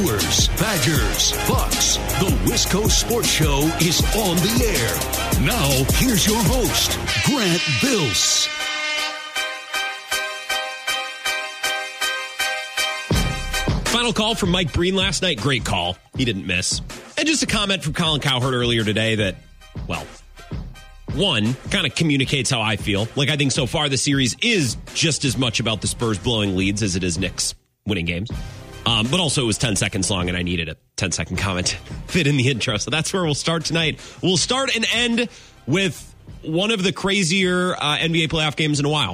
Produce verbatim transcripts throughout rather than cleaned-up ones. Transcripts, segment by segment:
Brewers, Badgers, Bucks. The Wisco Sports Show is on the air. Now, here's your host, Grant Bills. Final call from Mike Breen last night. Great call. He didn't miss. And just a comment from Colin Cowherd earlier today that, well, one, kind of communicates how I feel. Like, I think so far the series is just as much about the Spurs blowing leads as it is Knicks winning games. Um, but also it was ten seconds long, and I needed a ten-second comment to fit in the intro. So that's where we'll start tonight. We'll start and end with one of the crazier uh, N B A playoff games in a while.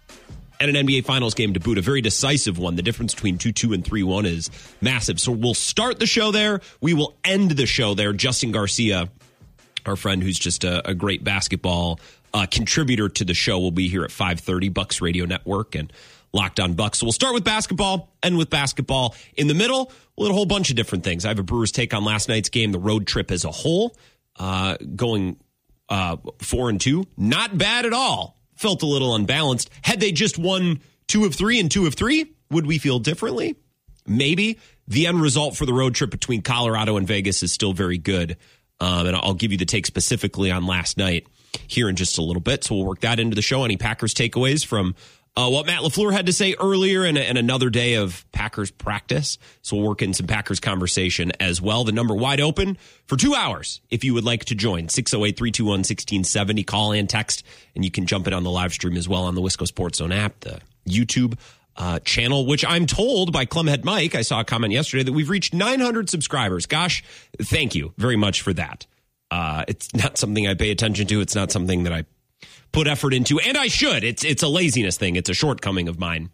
And an N B A Finals game to boot, a very decisive one. The difference between two two and three one is massive. So we'll start the show there. We will end the show there. Justin Garcia, our friend who's just a, a great basketball uh, contributor to the show, will be here at five thirty, Bucks Radio Network and Locked on Bucks. So we'll start with basketball, end with basketball. In the middle, we'll hit a whole bunch of different things. I have a Brewers take on last night's game, the road trip as a whole, uh, going uh, four and two. Not bad at all. Felt a little unbalanced. Had they just won two of three and two of three, would we feel differently? Maybe. The end result for the road trip between Colorado and Vegas is still very good. Um, and I'll give you the take specifically on last night here in just a little bit. So we'll work that into the show. Any Packers takeaways from uh, what Matt LaFleur had to say earlier and, and another day of Packers practice. So we'll work in some Packers conversation as well. The number wide open for two hours if you would like to join. six oh eight, three two one, one six seven oh. Call and text, and you can jump in on the live stream as well on the Wisco Sports Zone app, the YouTube uh, channel, which I'm told by Clumhead Mike, I saw a comment yesterday that we've reached nine hundred subscribers. Gosh, thank you very much for that. Uh, it's not something I pay attention to. It's not something that I put effort into, and I should. It's it's a laziness thing. It's a shortcoming of mine.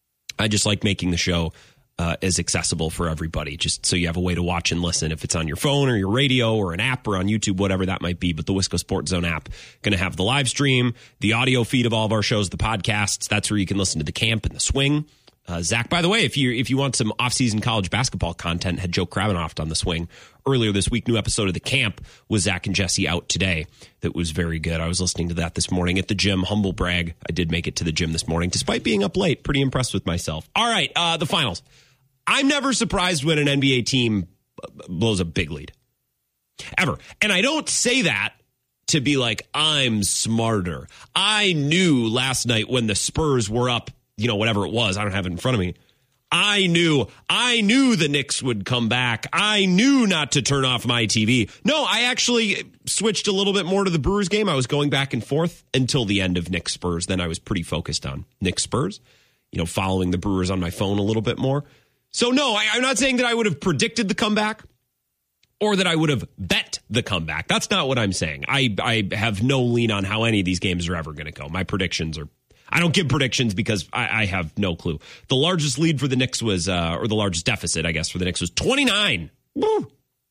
I just like making the show uh, as accessible for everybody, just so you have a way to watch and listen if it's on your phone or your radio or an app or on YouTube, whatever that might be. But the Wisco Sports Zone app going to have the live stream, the audio feed of all of our shows, the podcasts. That's where you can listen to the camp and the swing. Uh, Zach, by the way, if you if you want some off-season college basketball content, had Joe Krabenoff on the swing earlier this week. New episode of The Camp with Zach and Jesse out today. That was very good. I was listening to that this morning at the gym. Humble brag. I did make it to the gym this morning, despite being up late. Pretty impressed with myself. All right, uh, the finals. I'm never surprised when an N B A team blows a big lead. Ever. And I don't say that to be like, I'm smarter. I knew last night when the Spurs were up, you know, whatever it was, I don't have it in front of me. I knew, I knew the Knicks would come back. I knew not to turn off my T V. No, I actually switched a little bit more to the Brewers game. I was going back and forth until the end of Knicks Spurs. Then I was pretty focused on Knicks Spurs, you know, following the Brewers on my phone a little bit more. So no, I, I'm not saying that I would have predicted the comeback or that I would have bet the comeback. That's not what I'm saying. I, I have no lean on how any of these games are ever going to go. My predictions are, I don't give predictions because I, I have no clue. The largest lead for the Knicks was, uh, or the largest deficit, I guess, for the Knicks was twenty-nine. Woo!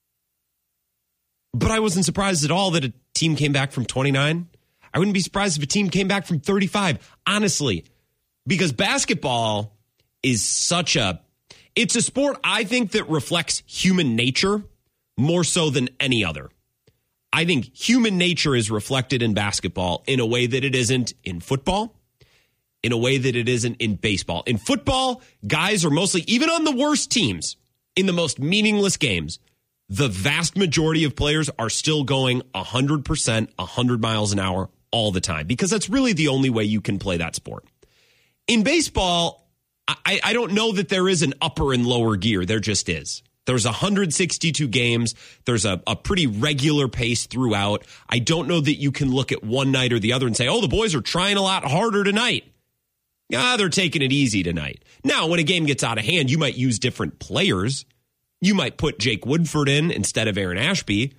But I wasn't surprised at all that a team came back from twenty-nine. I wouldn't be surprised if a team came back from thirty-five, honestly, because basketball is such a, it's a sport I think that reflects human nature more so than any other. I think human nature is reflected in basketball in a way that it isn't in football, in a way that it isn't in baseball. In football, guys are mostly, even on the worst teams, in the most meaningless games, the vast majority of players are still going one hundred percent, one hundred miles an hour all the time, because that's really the only way you can play that sport. In baseball, I, I don't know that there is an upper and lower gear. There just is. There's one hundred sixty-two games. There's a, a pretty regular pace throughout. I don't know that you can look at one night or the other and say, oh, the boys are trying a lot harder tonight. Ah, they're taking it easy tonight. Now, when a game gets out of hand, you might use different players. You might put Jake Woodford in instead of Aaron Ashby.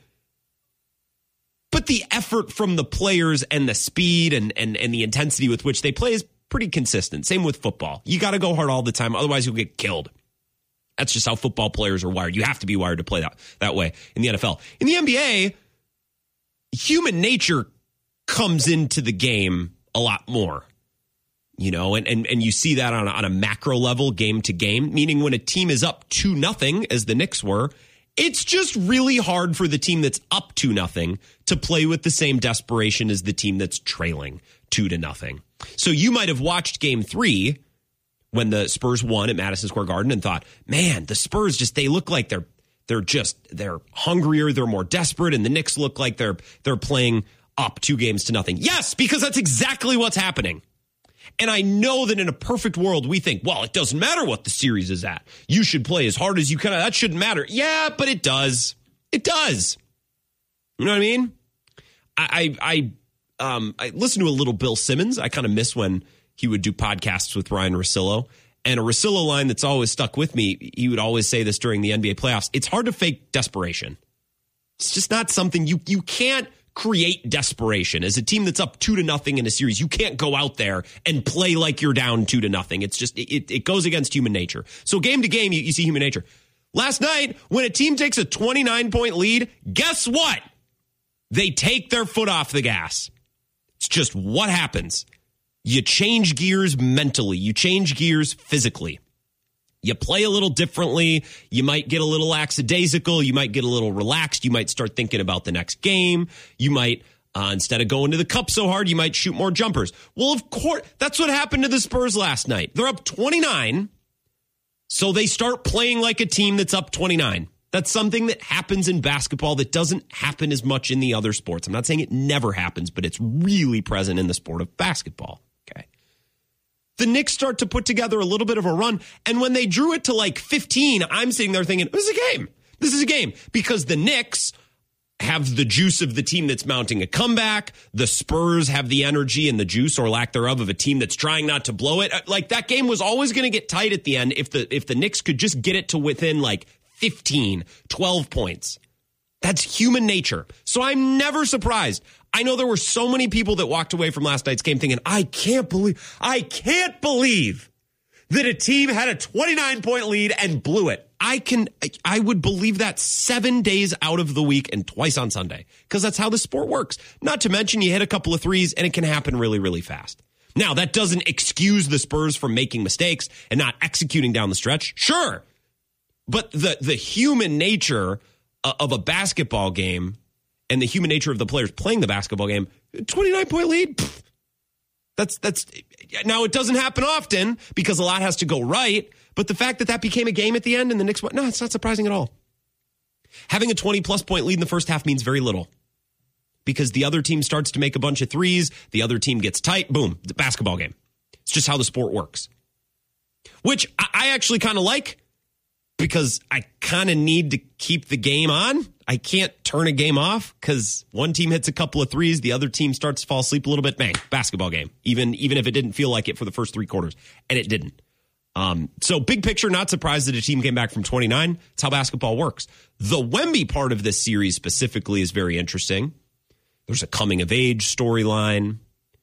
But the effort from the players and the speed and, and, and the intensity with which they play is pretty consistent. Same with football. You got to go hard all the time. Otherwise, you'll get killed. That's just how football players are wired. You have to be wired to play that, that way in the N F L. In the N B A, human nature comes into the game a lot more. You know, and, and, and you see that on a, on a macro level, game to game, meaning when a team is up two nothing, as the Knicks were, it's just really hard for the team that's up two nothing to play with the same desperation as the team that's trailing two to nothing. So you might have watched game three when the Spurs won at Madison Square Garden and thought, man, the Spurs just, they look like they're, they're just, they're hungrier, they're more desperate, and the Knicks look like they're, they're playing up two games to nothing. Yes, because that's exactly what's happening. And I know that in a perfect world, we think, well, it doesn't matter what the series is at. You should play as hard as you can. That shouldn't matter. Yeah, but it does. It does. You know what I mean? I, I, I, um, I listen to a little Bill Simmons. I kind of miss when he would do podcasts with Ryan Russillo. And a Russillo line that's always stuck with me, he would always say this during the N B A playoffs. It's hard to fake desperation. It's just not something you, you can't create desperation. As a team that's up two to nothing in a series, you can't go out there and play like you're down two to nothing. It's just, it, it goes against human nature. So game to game, you, you see human nature. Last night, when a team takes a twenty-nine point lead, guess what? They take their foot off the gas. It's just what happens. You change gears mentally. You change gears physically. You play a little differently. You might get a little lackadaisical. You might get a little relaxed. You might start thinking about the next game. You might, uh, instead of going to the cup so hard, you might shoot more jumpers. Well, of course, that's what happened to the Spurs last night. They're up twenty-nine, so they start playing like a team that's up twenty-nine. That's something that happens in basketball that doesn't happen as much in the other sports. I'm not saying it never happens, but it's really present in the sport of basketball. Okay. The Knicks start to put together a little bit of a run. And when they drew it to like fifteen, I'm sitting there thinking, this is a game. This is a game. Because the Knicks have the juice of the team that's mounting a comeback. The Spurs have the energy and the juice, or lack thereof, of a team that's trying not to blow it. Like, that game was always going to get tight at the end if the if the Knicks could just get it to within like fifteen, twelve points. That's human nature. So I'm never surprised. I know there were so many people that walked away from last night's game thinking, I can't believe, I can't believe that a team had a twenty-nine point lead and blew it. I can, I would believe that seven days out of the week and twice on Sunday, because that's how the sport works. Not to mention you hit a couple of threes and it can happen really, really fast. Now, that doesn't excuse the Spurs from making mistakes and not executing down the stretch. Sure. But the, the human nature of a basketball game and the human nature of the players playing the basketball game, twenty-nine point lead, pff, that's, that's, now it doesn't happen often because a lot has to go right, but the fact that that became a game at the end and the Knicks went, no, it's not surprising at all. Having a twenty plus point lead in the first half means very little because the other team starts to make a bunch of threes, the other team gets tight, boom, the basketball game. It's just how the sport works, which I actually kind of like, because I kind of need to keep the game on. I can't turn a game off because one team hits a couple of threes, the other team starts to fall asleep a little bit. Bang, basketball game, even, even if it didn't feel like it for the first three quarters. And it didn't. Um, so big picture, not surprised that a team came back from twenty-nine. It's how basketball works. The Wemby part of this series specifically is very interesting. There's a coming of age storyline.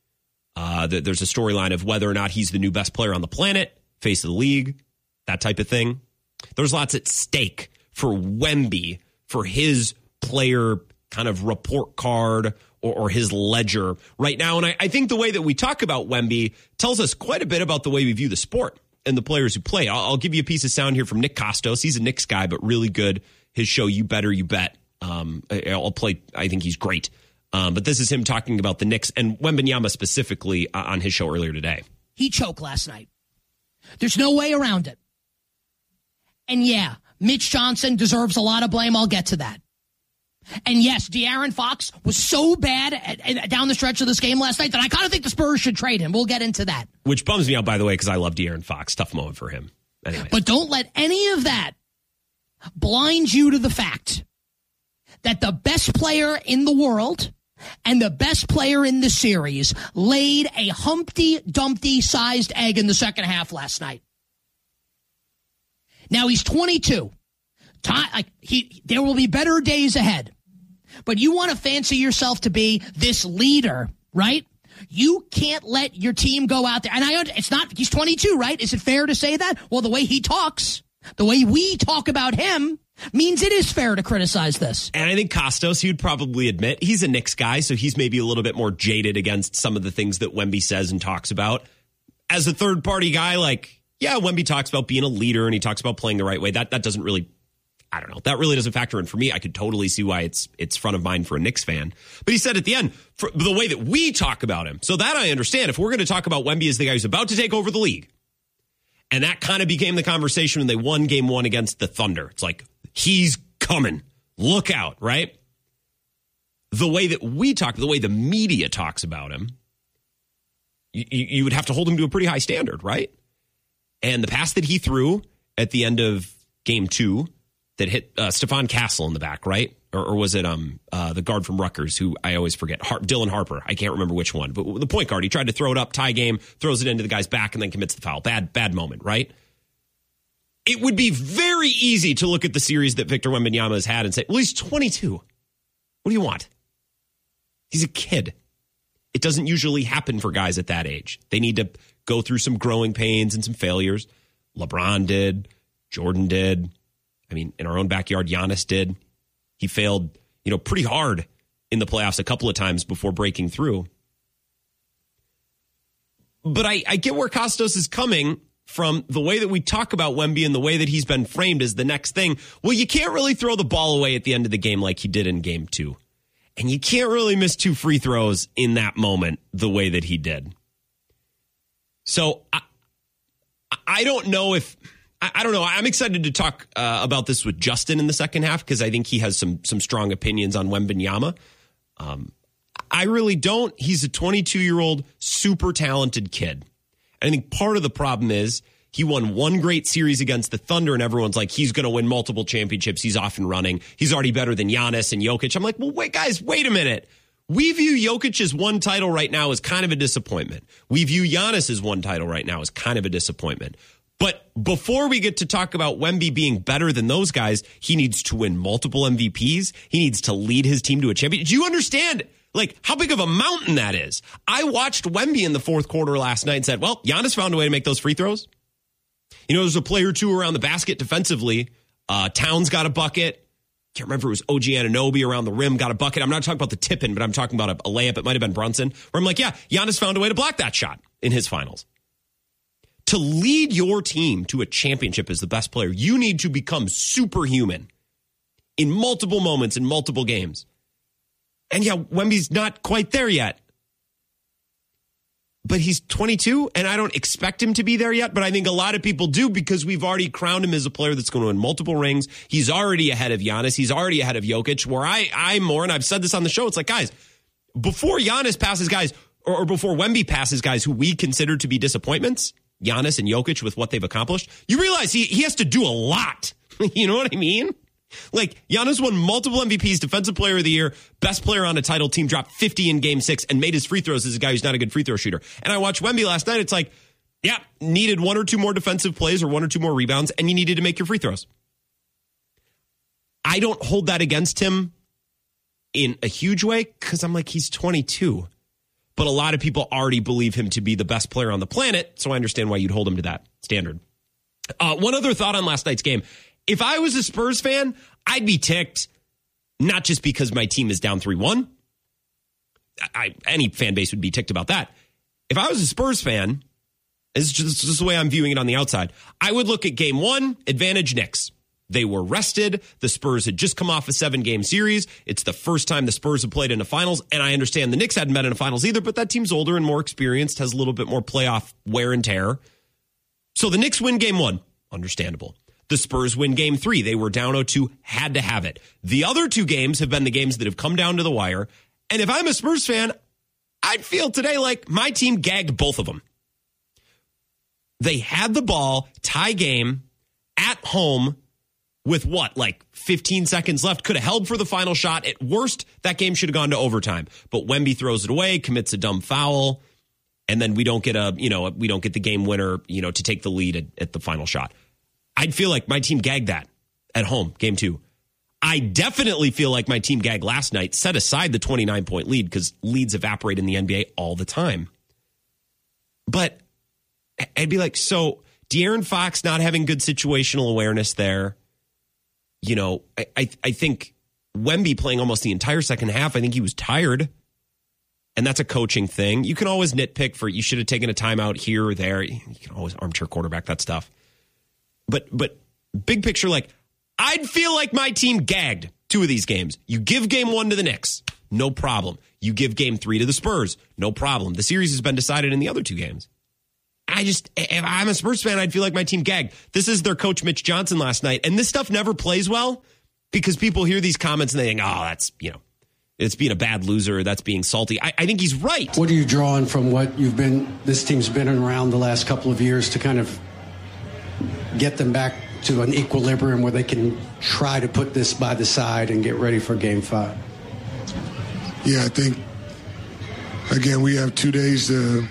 Uh, there's a storyline of whether or not he's the new best player on the planet, face of the league, that type of thing. There's lots at stake for Wemby, for his player kind of report card or, or his ledger right now. And I, I think the way that we talk about Wemby tells us quite a bit about the way we view the sport and the players who play. I'll, I'll give you a piece of sound here from Nick Kostos. He's a Knicks guy, but really good. His show, You Better, You Bet. Um, I, I'll play. I think he's great. Um, but this is him talking about the Knicks and Wembanyama specifically on his show earlier today. He choked last night. There's no way around it. And yeah, Mitch Johnson deserves a lot of blame. I'll get to that. And yes, De'Aaron Fox was so bad at, at, down the stretch of this game last night that I kind of think the Spurs should trade him. We'll get into that. Which bums me out, by the way, because I love De'Aaron Fox. Tough moment for him. Anyway. But don't let any of that blind you to the fact that the best player in the world and the best player in the series laid a Humpty Dumpty-sized egg in the second half last night. Now he's twenty-two. Time, like he, there will be better days ahead. But you want to fancy yourself to be this leader, right? You can't let your team go out there. And I, it's not, he's twenty-two, right? Is it fair to say that? Well, the way he talks, the way we talk about him means it is fair to criticize this. And I think Kostos, he would probably admit he's a Knicks guy, so he's maybe a little bit more jaded against some of the things that Wemby says and talks about. As a third party guy, like, yeah, Wemby talks about being a leader and he talks about playing the right way. That that doesn't really, I don't know, that really doesn't factor in for me. I could totally see why it's it's front of mind for a Knicks fan. But he said at the end, for the way that we talk about him, so that I understand. If we're going to talk about Wemby as the guy who's about to take over the league, And that kind of became the conversation when they won game one against the Thunder. It's like, he's coming. Look out, right? The way that we talk, the way the media talks about him, you, you would have to hold him to a pretty high standard, right? And the pass that he threw at the end of game two that hit uh, Stephon Castle in the back, right? Or, or was it um uh, the guard from Rutgers, who I always forget, Har- Dylan Harper. I can't remember which one. But the point guard, he tried to throw it up, tie game, throws it into the guy's back, and then commits the foul. Bad, bad moment, right? It would be very easy to look at the series that Victor Wembanyama has had and say, well, he's twenty-two. What do you want? He's a kid. It doesn't usually happen for guys at that age. They need to go through some growing pains and some failures. LeBron did. Jordan did. I mean, in our own backyard, Giannis did. He failed, you know, pretty hard in the playoffs a couple of times before breaking through. But I, I get where Costos is coming from, the way that we talk about Wemby and the way that he's been framed as the next thing. Well, you can't really throw the ball away at the end of the game like he did in game two. And you can't really miss two free throws in that moment the way that he did. So I, I don't know if... I don't know. I'm excited to talk uh, about this with Justin in the second half because I think he has some some strong opinions on Wembanyama. Um, I really don't. He's a twenty-two-year-old super talented kid. I think part of the problem is he won one great series against the Thunder, and everyone's like, he's going to win multiple championships. He's off and running. He's already better than Giannis and Jokic. I'm like, well, wait, guys, wait a minute. We view Jokic's one title right now as kind of a disappointment. We view Giannis's one title right now as kind of a disappointment. But before we get to talk about Wemby being better than those guys, he needs to win multiple M V Ps. He needs to lead his team to a championship. Do you understand, like, how big of a mountain that is? I watched Wemby in the fourth quarter last night and said, well, Giannis found a way to make those free throws. You know, there's a player or two around the basket defensively. Uh, Towns got a bucket. Can't remember if it was O G Anunoby around the rim, got a bucket. I'm not talking about the tip-in, but I'm talking about a, a layup. It might have been Brunson. Where I'm like, yeah, Giannis found a way to block that shot in his finals. To lead your team to a championship as the best player, you need to become superhuman in multiple moments, in multiple games. And yeah, Wemby's not quite there yet. But he's twenty-two, and I don't expect him to be there yet, but I think a lot of people do because we've already crowned him as a player that's going to win multiple rings. He's already ahead of Giannis. He's already ahead of Jokic, where I, I'm more, and I've said this on the show, it's like, guys, before Giannis passes guys, or, or before Wemby passes guys who we consider to be disappointments, Giannis and Jokic with what they've accomplished, you realize he, he has to do a lot. You know what I mean? Like, Giannis won multiple M V Ps, Defensive Player of the Year, best player on a title team, dropped fifty in game six, and made his free throws as a guy who's not a good free throw shooter. And I watched Wemby last night. It's like, yeah, needed one or two more defensive plays or one or two more rebounds, and you needed to make your free throws. I don't hold that against him in a huge way because I'm like, he's twenty-two. But a lot of people already believe him to be the best player on the planet, so I understand why you'd hold him to that standard. Uh, one other thought on last night's game. If I was a Spurs fan, I'd be ticked, not just because my team is down three one. I, any fan base would be ticked about that. If I was a Spurs fan, this is just, just the way I'm viewing it on the outside, I would look at game one, advantage Knicks. They were rested. The Spurs had just come off a seven-game series. It's the first time the Spurs have played in the finals, and I understand the Knicks hadn't been in the finals either, but that team's older and more experienced, has a little bit more playoff wear and tear. So the Knicks win game one. Understandable. The Spurs win game three. They were down oh two, had to have it. The other two games have been the games that have come down to the wire, and if I'm a Spurs fan, I'd feel today like my team gagged both of them. They had the ball, tie game, at home, with what, like fifteen seconds left, could have held for the final shot. At worst, that game should have gone to overtime. But Wemby throws it away, commits a dumb foul, and then we don't get a, you know, we don't get the game winner, you know, to take the lead at, at the final shot. I'd feel like my team gagged that at home, game two. I definitely feel like my team gagged last night, set aside the twenty-nine point lead, because leads evaporate in the N B A all the time. But I'd be like, so De'Aaron Fox not having good situational awareness there. You know, I, I I think Wemby playing almost the entire second half, I think he was tired. And that's a coaching thing. You can always nitpick for, you should have taken a timeout here or there. You can always armchair quarterback that stuff. But but big picture, like, I'd feel like my team gagged two of these games. You give game one to the Knicks, no problem. You give game three to the Spurs, no problem. The series has been decided in the other two games. I just, if I'm a Spurs fan, I'd feel like my team gagged. This is their coach, Mitch Johnson, last night. And this stuff never plays well because people hear these comments and they think, oh, that's, you know, it's being a bad loser. That's being salty. I, I think he's right. What are you drawing from what you've been, this team's been around the last couple of years to kind of get them back to an equilibrium where they can try to put this by the side and get ready for game five? Yeah, I think, again, we have two days to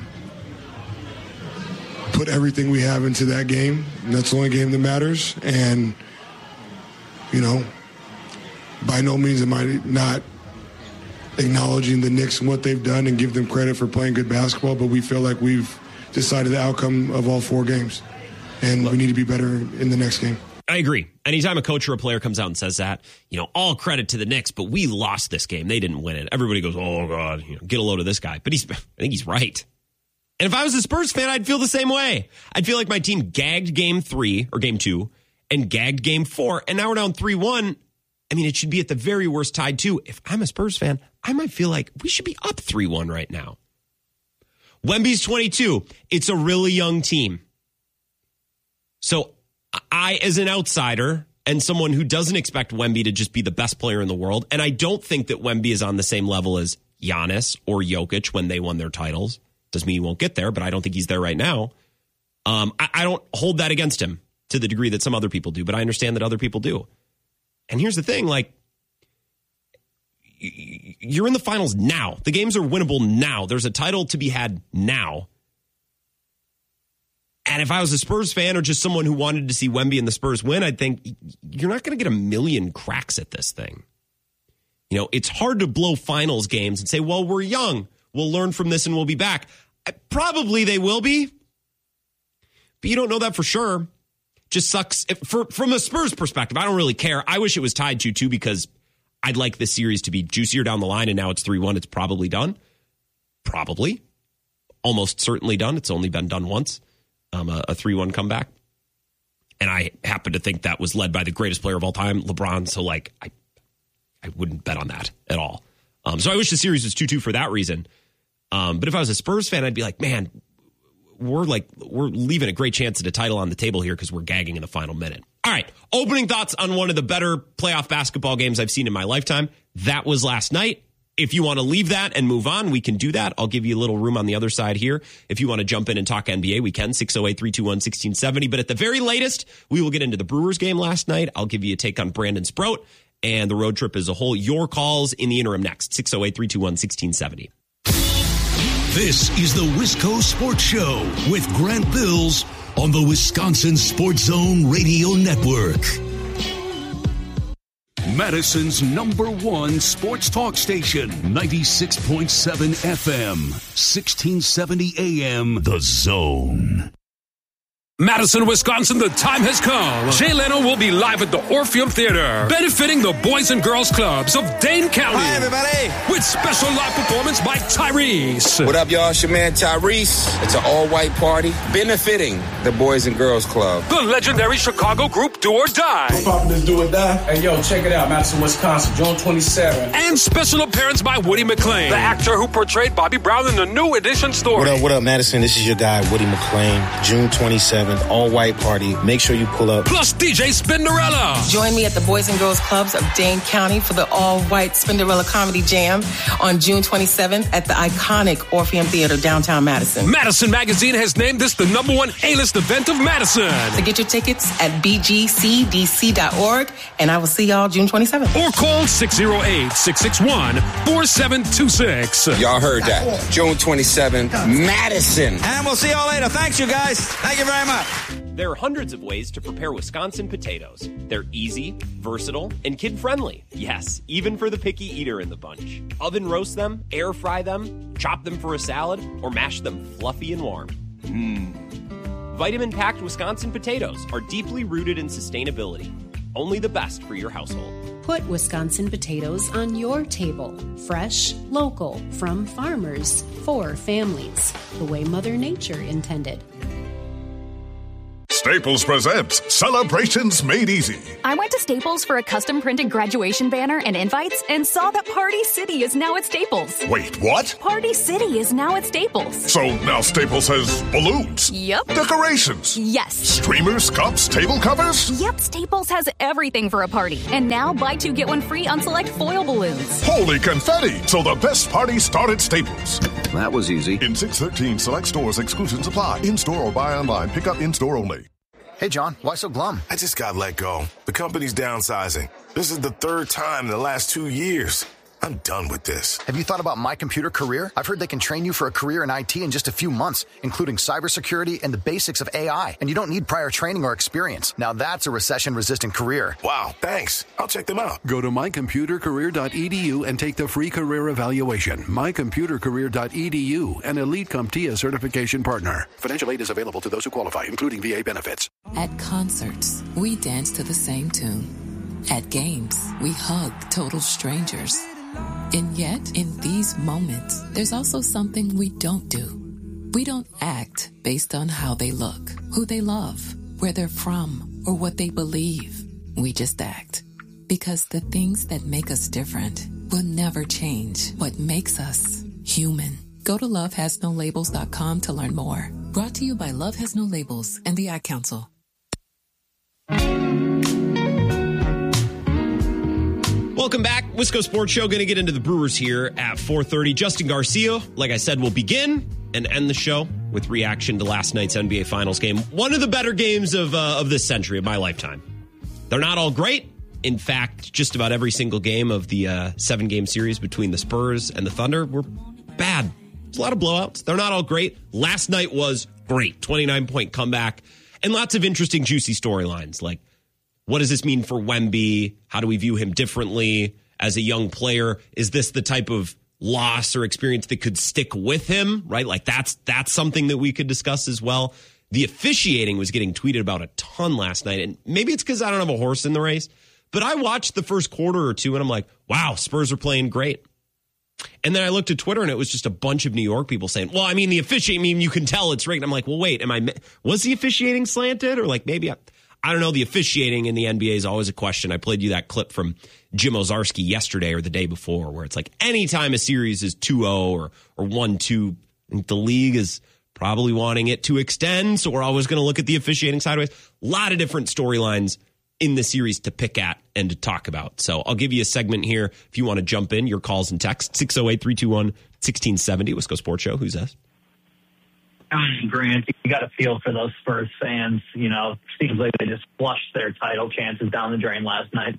put everything we have into that game. And that's the only game that matters. And, you know, by no means am I not acknowledging the Knicks and what they've done and give them credit for playing good basketball, but we feel like we've decided the outcome of all four games. And we need to be better in the next game. I agree. Anytime a coach or a player comes out and says that, you know, all credit to the Knicks, but we lost this game. They didn't win it. Everybody goes, oh, God, you know, get a load of this guy. But he's, I think he's right. And if I was a Spurs fan, I'd feel the same way. I'd feel like my team gagged game three or game two and gagged game four. And now we're down three one. I mean, it should be at the very worst tied too. If I'm a Spurs fan, I might feel like we should be up three one right now. Wemby's twenty-two. It's a really young team. So I, as an outsider and someone who doesn't expect Wemby to just be the best player in the world, and I don't think that Wemby is on the same level as Giannis or Jokic when they won their titles. Doesn't mean he won't get there, but I don't think he's there right now. Um, I, I don't hold that against him to the degree that some other people do, but I understand that other people do. And here's the thing, like, you're in the finals now. The games are winnable now. There's a title to be had now. And if I was a Spurs fan or just someone who wanted to see Wemby and the Spurs win, I'd think you're not going to get a million cracks at this thing. You know, it's hard to blow finals games and say, well, we're young. We'll learn from this and we'll be back. Probably they will be. But you don't know that for sure. Just sucks. If, for, from a Spurs perspective, I don't really care. I wish it was tied two two because I'd like this series to be juicier down the line, and now it's three one. It's probably done. Probably. Almost certainly done. It's only been done once. Um, a, a three one comeback. And I happen to think that was led by the greatest player of all time, LeBron. So, like, I I wouldn't bet on that at all. Um, so I wish the series was two two for that reason. Um, but if I was a Spurs fan, I'd be like, man, we're like, we're leaving a great chance at a title on the table here because we're gagging in the final minute. All right. Opening thoughts on one of the better playoff basketball games I've seen in my lifetime. That was last night. If you want to leave that and move on, we can do that. I'll give you a little room on the other side here. If you want to jump in and talk N B A, we can. six oh eight, three two one, one six seven oh. But at the very latest, we will get into the Brewers game last night. I'll give you a take on Brandon Sproat and the road trip as a whole. Your calls in the interim next. six oh eight, three two one, one six seven oh. This is the Wisco Sports Show with Grant Bills on the Wisconsin Sports Zone Radio Network. Madison's number one sports talk station, ninety-six point seven F M, sixteen seventy A M, The Zone. Madison, Wisconsin, the time has come. Jay Leno will be live at the Orpheum Theater, benefiting the Boys and Girls Clubs of Dane County. Hi, everybody. With special live performance by Tyrese. What up, y'all? It's your man, Tyrese. It's an all-white party benefiting the Boys and Girls Club. The legendary Chicago group Do or Die. What's poppin' this Do or Die? Hey, yo, check it out. Madison, Wisconsin, June twenty-seventh. And special appearance by Woody McClain, the actor who portrayed Bobby Brown in the New Edition story. What up, what up, Madison? This is your guy, Woody McClain. June twenty-seventh. All-white party. Make sure you pull up. Plus D J Spinderella. Join me at the Boys and Girls Clubs of Dane County for the all-white Spinderella Comedy Jam on June twenty-seventh at the iconic Orpheum Theater, downtown Madison. Madison Magazine has named this the number one A-list event of Madison. To get your tickets at b g c d c dot org, and I will see y'all June twenty-seventh. Or call six oh eight, six six one, four seven two six. Y'all heard that. June twenty-seventh, Madison. And we'll see y'all later. Thanks, you guys. Thank you very much. There are hundreds of ways to prepare Wisconsin potatoes. They're easy, versatile, and kid-friendly. Yes, even for the picky eater in the bunch. Oven roast them, air fry them, chop them for a salad, or mash them fluffy and warm. Mmm. Vitamin-packed Wisconsin potatoes are deeply rooted in sustainability. Only the best for your household. Put Wisconsin potatoes on your table. Fresh, local, from farmers, for families. The way Mother Nature intended. Staples presents Celebrations Made Easy. I went to Staples for a custom-printed graduation banner and invites and saw that Party City is now at Staples. Wait, what? Party City is now at Staples. So now Staples has balloons? Yep. Decorations? Yes. Streamers, cups, table covers? Yep, Staples has everything for a party. And now buy two, get one free on select foil balloons. Holy confetti! So the best parties start at Staples. That was easy. In six thirteen select stores, exclusions apply. In-store or buy online. Pick up in-store only. Hey, John, why so glum? I just got let go. The company's downsizing. This is the third time in the last two years. I'm done with this. Have you thought about My Computer Career? I've heard they can train you for a career in I T in just a few months, including cybersecurity and the basics of A I. And you don't need prior training or experience. Now that's a recession-resistant career. Wow, thanks. I'll check them out. Go to my computer career dot e d u and take the free career evaluation. my computer career dot e d u, an Elite CompTIA certification partner. Financial aid is available to those who qualify, including V A benefits. At concerts, we dance to the same tune. At games, we hug total strangers. And yet, in these moments, there's also something we don't do. We don't act based on how they look, who they love, where they're from, or what they believe. We just act. Because the things that make us different will never change what makes us human. Go to love has no labels dot com to learn more. Brought to you by Love Has No Labels and the Ad Council. Welcome back. Wisco Sports Show. Going to get into the Brewers here at four thirty. Justin Garcia, like I said, will begin and end the show with reaction to last night's N B A Finals game. One of the better games of uh, of this century, of my lifetime. They're not all great. In fact, just about every single game of the uh, seven-game series between the Spurs and the Thunder were bad. There's a lot of blowouts. They're not all great. Last night was great. twenty-nine point comeback and lots of interesting, juicy storylines like, what does this mean for Wemby? How do we view him differently as a young player? Is this the type of loss or experience that could stick with him, right? Like that's that's something that we could discuss as well. The officiating was getting tweeted about a ton last night, and maybe it's because I don't have a horse in the race, but I watched the first quarter or two, and I'm like, wow, Spurs are playing great. And then I looked at Twitter, and it was just a bunch of New York people saying, well, I mean, the officiating, I mean, you can tell it's rigged. I'm like, well, wait, am I, was the officiating slanted? Or like maybe I... I don't know. The officiating in the N B A is always a question. I played you that clip from Jim Ozarski yesterday or the day before where it's like anytime a series is two oh or or one two, the league is probably wanting it to extend. So we're always going to look at the officiating sideways. A lot of different storylines in the series to pick at and to talk about. So I'll give you a segment here if you want to jump in. Your calls and texts, six oh eight, three two one, one six seven oh. Wisco Sports Show. Who's this? Grant, you got to feel for those Spurs fans. You know, seems like they just flushed their title chances down the drain last night.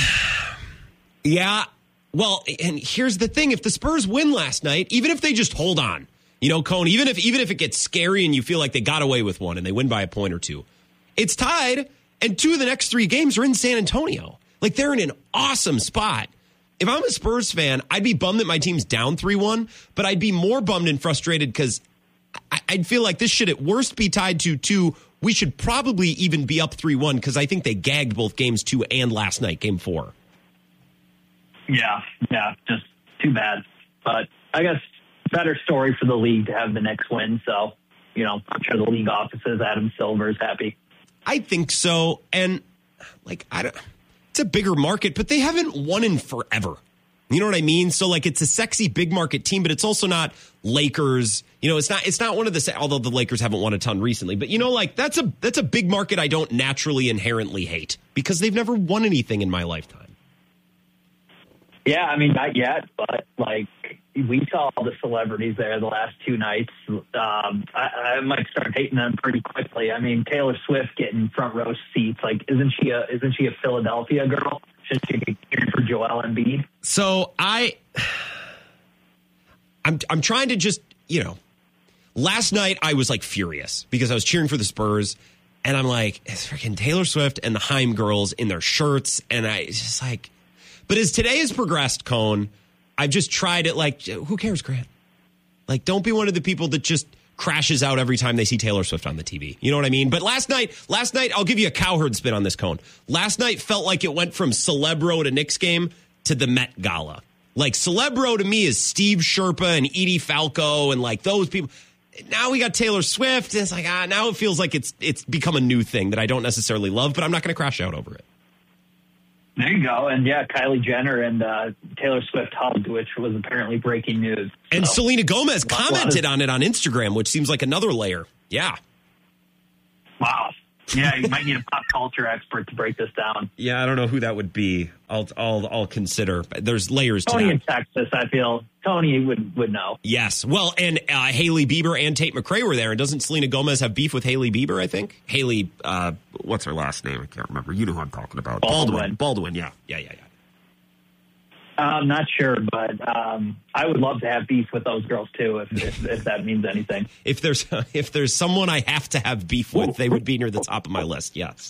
Yeah. Well, and here's the thing. If the Spurs win last night, even if they just hold on, you know, Cone, even if even if it gets scary and you feel like they got away with one and they win by a point or two, it's tied. And two of the next three games are in San Antonio. Like, they're in an awesome spot. If I'm a Spurs fan, I'd be bummed that my team's down three one, but I'd be more bummed and frustrated because I'd feel like this should at worst be tied to two. We should probably even be up three one because I think they gagged both games two and last night, game four. Yeah, yeah, just too bad. But I guess better story for the league to have the Knicks win. So, you know, I'm sure the league offices, Adam Silver is happy. I think so. And like, I don't, it's a bigger market, but they haven't won in forever. You know what I mean? So like, it's a sexy big market team, but it's also not Lakers. You know, it's not, it's not one of the, although the Lakers haven't won a ton recently, but you know, like that's a, that's a big market I don't naturally inherently hate because they've never won anything in my lifetime. Yeah. I mean, not yet, but like we saw all the celebrities there the last two nights. Um, I, I might start hating them pretty quickly. I mean, Taylor Swift getting front row seats. Like, isn't she a, isn't she a Philadelphia girl? Should she be cheering for Joel Embiid? So I, I'm, I'm trying to just, you know, last night I was like furious because I was cheering for the Spurs and I'm like, it's freaking Taylor Swift and the Haim girls in their shirts. And I it's just like, but as today has progressed, Cone, I've just tried it like, who cares, Grant? Like, don't be one of the people that just crashes out every time they see Taylor Swift on the T V. You know what I mean? But last night, last night, I'll give you a cowherd spin on this, Cone. Last night felt like it went from Celebro to Knicks game to the Met Gala. Like, Celebro to me is Steve Sherpa and Edie Falco and like those people. now we got Taylor Swift. It's like, ah, now it feels like it's it's become a new thing that I don't necessarily love, but I'm not going to crash out over it. There you go. And yeah, Kylie Jenner and uh, Taylor Swift hugged, which was apparently breaking news. And so, Selena Gomez lot, commented lot of, on it on Instagram, which seems like another layer. Yeah. Wow. Yeah, you might need a pop culture expert to break this down. Yeah, I don't know who that would be. I'll I'll I'll consider. There's layers Tony to that. in Texas, I feel. Tony would, would know. Yes. Well, and uh, Haley Bieber and Tate McRae were there. And doesn't Selena Gomez have beef with Haley Bieber, I think? Haley, uh, what's her last name? I can't remember. You know who I'm talking about. Baldwin. Baldwin, Baldwin yeah. Yeah, yeah, yeah. I'm not sure, but um, I would love to have beef with those girls, too, if, if, if that means anything. If there's if there's someone I have to have beef with, they would be near the top of my list, yes.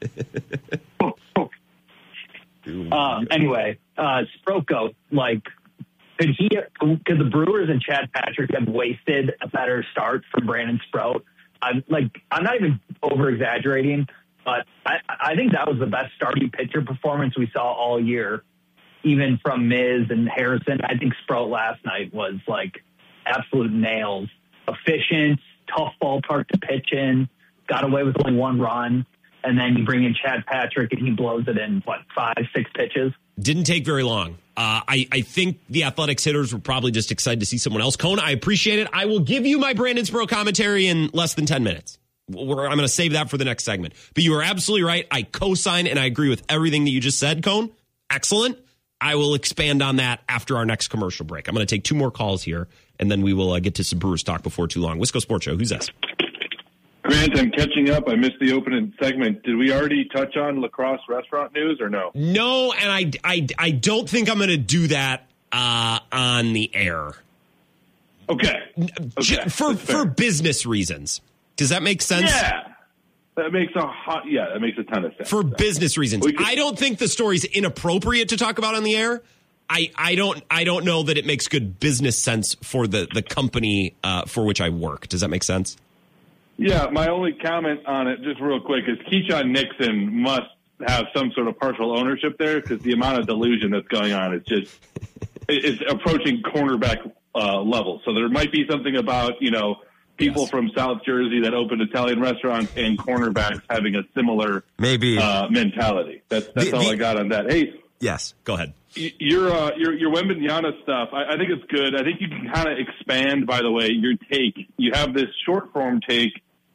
um, anyway, uh, Sproko, like, could he, could the Brewers and Chad Patrick have wasted a better start from Brandon Sproat? I'm like, I'm not even over exaggerating, but I, I think that was the best starting pitcher performance we saw all year, even from Miz and Harrison. I think Sproat last night was like absolute nails, efficient, tough ballpark to pitch in, got away with only one run. And then you bring in Chad Patrick and he blows it in, what, five, six pitches? Didn't take very long. Uh, I, I think the Athletics hitters were probably just excited to see someone else. Cone, I appreciate it. I will give you my Brandon Sproat commentary in less than ten minutes. We're, I'm going to save that for the next segment. But you are absolutely right. I co-sign and I agree with everything that you just said, Cone. Excellent. I will expand on that after our next commercial break. I'm going to take two more calls here, and then we will uh, get to some Brewers talk before too long. Wisco Sports Show. Who's this? Grant, I'm catching up. I missed the opening segment. Did we already touch on lacrosse restaurant news or no? No, and I, I, I don't think I'm going to do that uh, on the air. Okay. okay. For for business reasons. Does that make sense? Yeah. That makes a hot, yeah, that makes a ton of sense. For business reasons. Could, I don't think the story's inappropriate to talk about on the air. I, I don't I don't know that it makes good business sense for the, the company uh, for which I work. Does that make sense? Yeah, my only comment on it, just real quick, is Keyshawn Nixon must have some sort of partial ownership there because the amount of delusion that's going on is just it's approaching cornerback uh, level. So there might be something about, you know, people yes. from South Jersey that opened Italian restaurants and cornerbacks having a similar maybe uh, mentality. That's that's the, all the, I got on that. Hey, yes, go ahead. Your uh, your your Wembanyama stuff, I, I think it's good. I think you can kind of expand, by the way, your take. You have this short form take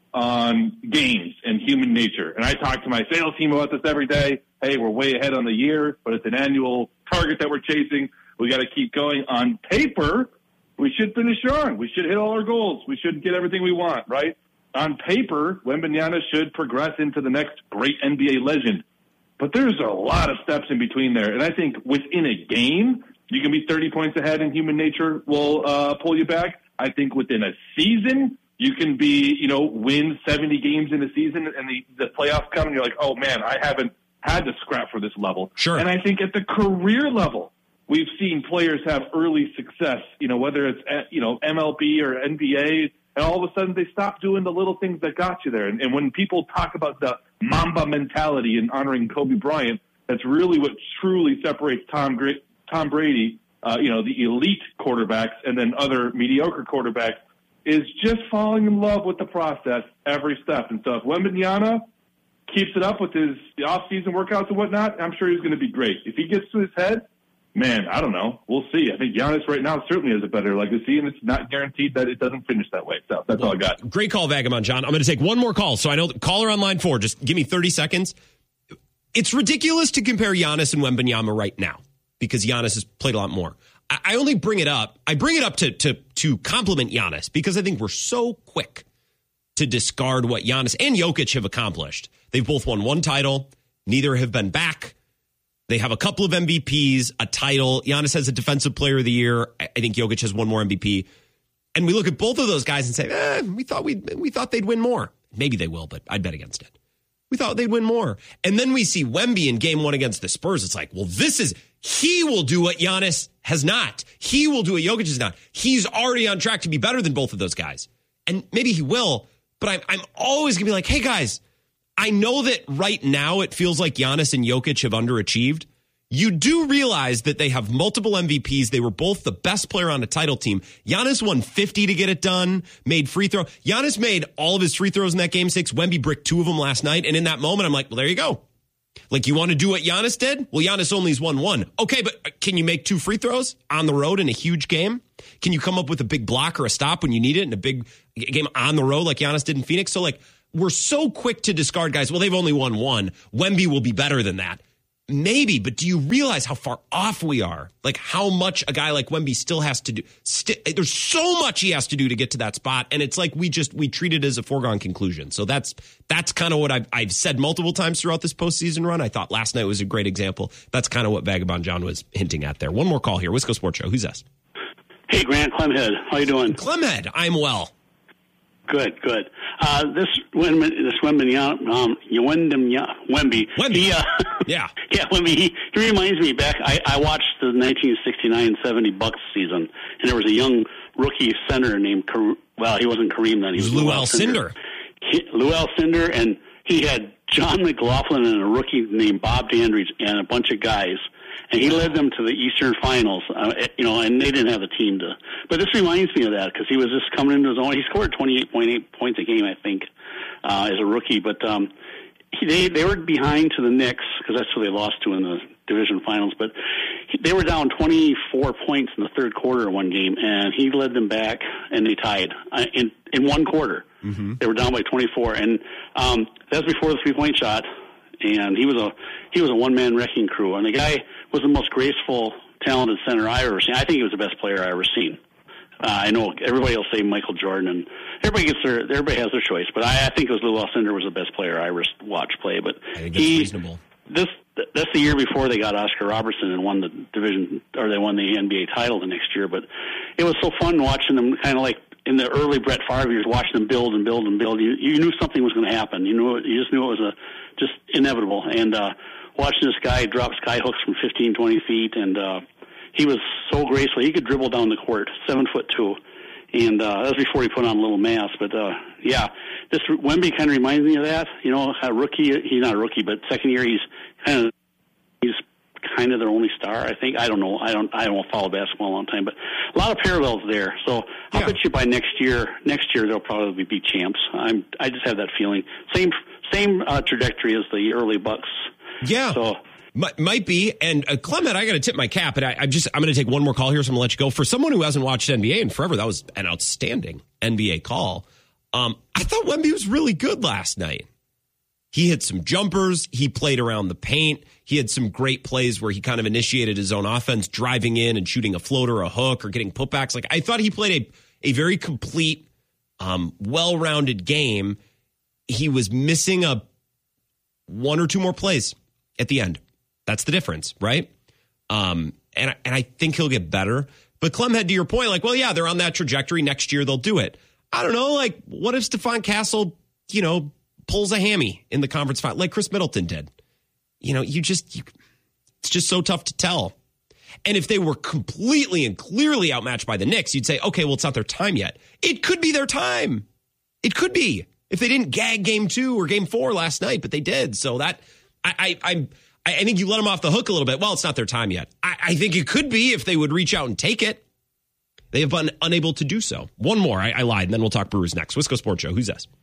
on games and human nature, and I talk to my sales team about this every day. Hey, we're way ahead on the year, but it's an annual target that we're chasing. We got to keep going. On paper, we should finish strong. We should hit all our goals. We should get everything we want, right? On paper, Wembanyama should progress into the next great N B A legend. But there's a lot of steps in between there. And I think within a game, you can be thirty points ahead and human nature will uh, pull you back. I think within a season, you can be, you know, win seventy games in a season and the, the playoffs come and you're like, oh, man, I haven't had to scrap for this level. Sure. And I think at the career level, we've seen players have early success, you know, whether it's, you know, M L B or N B A, and all of a sudden they stop doing the little things that got you there. And, and when people talk about the Mamba mentality and honoring Kobe Bryant, that's really what truly separates Tom, Tom Brady, uh, you know, the elite quarterbacks and then other mediocre quarterbacks, is just falling in love with the process every step. And so if Wembanyama keeps it up with his the off-season workouts and whatnot, I'm sure he's going to be great. If he gets to his head, man, I don't know. We'll see. I think Giannis right now certainly has a better legacy, and it's not guaranteed that it doesn't finish that way. So that's well, all I got. Great call, Vagabond John. I'm going to take one more call. So I know the caller on line four, just give me thirty seconds. It's ridiculous to compare Giannis and Wembanyama right now because Giannis has played a lot more. I, I only bring it up. I bring it up to, to, to compliment Giannis because I think we're so quick to discard what Giannis and Jokic have accomplished. They've both won one title. Neither have been back. They have a couple of M V Ps, a title. Giannis has a Defensive Player of the Year. I think Jokic has one more M V P. And we look at both of those guys and say, eh, we thought we we thought they'd win more. Maybe they will, but I'd bet against it. We thought they'd win more. And then we see Wemby in game one against the Spurs. It's like, well, this is, he will do what Giannis has not. He will do what Jokic has not. He's already on track to be better than both of those guys. And maybe he will, but I'm, I'm always going to be like, hey, guys, I know that right now it feels like Giannis and Jokic have underachieved. you do realize that they have multiple M V Ps. They were both the best player on a title team. Giannis won fifty to get it done, made free throw. Giannis made all of his free throws in that game six. Wemby bricked two of them last night. And in that moment, I'm like, well, there you go. Like, you want to do what Giannis did? Well, Giannis only's won one. Okay, but can you make two free throws on the road in a huge game? Can you come up with a big block or a stop when you need it in a big game on the road like Giannis did in Phoenix? So, like, we're so quick to discard guys. Well, they've only won one. Wemby will be better than that. Maybe, but do you realize how far off we are? Like, how much a guy like Wemby still has to do. St- there's so much he has to do to get to that spot, and it's like we just we treat it as a foregone conclusion. So that's that's kind of what I've, I've said multiple times throughout this postseason run. I thought last night was a great example. That's kind of what Vagabond John was hinting at there. One more call here. Wisco Sports Show. Who's this? Hey, Grant Clemhead. How you doing? Clemhead. I'm well. Good, good. Uh, this Wemby, this Wemby, um, Wemby, Wemby, he, uh, yeah, yeah, Wemby. He, he reminds me back. I, I watched the nineteen sixty-nine seventy Bucks season, and there was a young rookie center named, well, he wasn't Kareem then. He was Lou Lou Alcindor. Lou Alcindor, and he had John McLaughlin and a rookie named Bob Dandridge and a bunch of guys. And he led them to the Eastern Finals, uh, you know, and they didn't have a team to. But this reminds me of that because he was just coming into his own. He scored twenty-eight point eight points a game, I think, uh, as a rookie. But um, he, they they were behind to the Knicks because that's who they lost to in the division finals. But he, they were down twenty-four points in the third quarter of one game, and he led them back, and they tied uh, in in one quarter. Mm-hmm. They were down by twenty-four, and um, that was before the three-point shot. And he was a he was a one man wrecking crew, and the guy was the most graceful, talented center I ever seen. I think he was the best player I ever seen. Uh, I know everybody will say Michael Jordan, and everybody gets their everybody has their choice, but I, I think it was Lou Alcindor was the best player I ever watched play. But I think that's he, reasonable. This that's the year before they got Oscar Robertson and won the division, or they won the N B A title the next year. But it was so fun watching them, kind of like in the early Brett Favre years, watching them build and build and build. You, you knew something was going to happen. You knew it, you just knew it was a just inevitable. And uh, watching this guy drop sky hooks from fifteen, twenty feet, and uh, he was so graceful. He could dribble down the court, seven foot two. And uh, that was before he put on a little mass. But, uh, yeah, this Wemby kind of reminds me of that. You know, a rookie, he's not a rookie, but second year he's kind of he's kind of their only star, I think. I don't know. I don't I don't follow basketball a long time. But a lot of parallels there. So I'll Yeah. bet you by next year, next year they'll probably be champs. I'm, I just have that feeling. Same same uh, trajectory as the early Bucks. Yeah. So Might, might be. And uh, Clement, I got to tip my cap, but I, I'm just I'm going to take one more call here, so I'm going to let you go. For someone who hasn't watched N B A in forever, that was an outstanding N B A call. Um, I thought Wemby was really good last night. He hit some jumpers. He played around the paint. He had some great plays where he kind of initiated his own offense, driving in and shooting a floater, a hook, or getting putbacks. Like, I thought he played a, a very complete, um, well-rounded game. He was missing a one or two more plays at the end. That's the difference, right? Um, and, and I think he'll get better. But Clemhead, to your point, like, well, yeah, they're on that trajectory. Next year, they'll do it. I don't know, like, what if Stephon Castle, you know, pulls a hammy in the conference final, like Chris Middleton did? You know, you just, you, it's just so tough to tell. And if they were completely and clearly outmatched by the Knicks, you'd say, okay, well, it's not their time yet. It could be their time. It could be if they didn't gag game two or game four last night, but they did. So that, I, I, I'm, I think you let them off the hook a little bit. Well, it's not their time yet. I, I think it could be if they would reach out and take it. They have been unable to do so. One more. I, I lied, and then we'll talk Brewers next. Wisco Sports Show. Who's this?